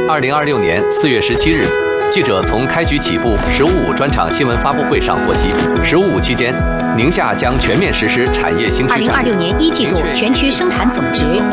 2026年4月17日，记者从开局起步“十五五”专场新闻发布会上获悉，“十五五”期间，宁夏将全面实施产业兴区战略。 2026年1季度全区生产总值